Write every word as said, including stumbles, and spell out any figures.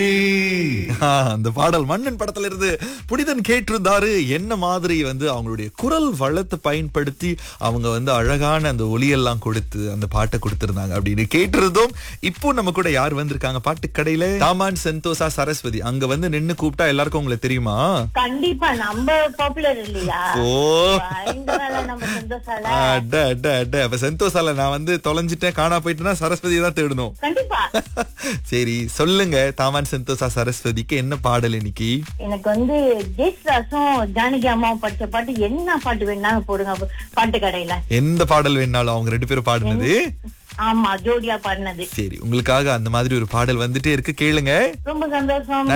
ஆ, அந்த பாடல் மன்னன் படத்துல இருந்து புனிதன் கேட்டிருந்தாரு. என்ன மாதிரி வந்து அவங்களுடைய குரல் வளத்தை பயன்படுத்தி அவங்க வந்து அழகான அந்த ஒலியெல்லாம் கொடுத்து அந்த பாட்டை கொடுத்திருந்தாங்க அப்படின்னு கேட்டிருந்தோம். இப்போ நம்ம கூட யார் வந்திருக்காங்க பாட்டு கடையில? Taman Sentosa Saraswati. அங்க வந்து நின்னு கூப்பிட்டா எல்லாருக்கும் உங்களுக்கு தெரியுமா? கண்டிப்பா நம்ம பாப்புலர் இல்லையா? ஓ, பயங்கர நம்ம சந்தோஷால. அட அட அட. அப்ப செந்தோசால நான் வந்து தொலைஞ்சிட்டேன், காணா போயிட்டேன்னா சரஸ்வதியை தான் தேடணும். கண்டிப்பா. சரி சொல்லுங்க, தாமான் செந்தோசா சரஸ்வதிக்கு என்ன பாடல் இன்னைக்கு? எனக்கு வந்து ஜெயஸ்ராசும் ஜானகி அம்மாவும் படிச்ச பாட்டு என்ன பாட்டு வேணாலும் போடுங்க பாட்டு கடையில. எந்த பாடல் வேணாலும் அவங்க ரெண்டு பேரும் பாடுனது. ஆமா, ஜோடியா பாடினது. சரி, உங்களுக்காக அந்த மாதிரி ஒரு பாடல் வந்துட்டே இருக்கு, கேளுங்க. ரொம்ப சந்தோஷம்.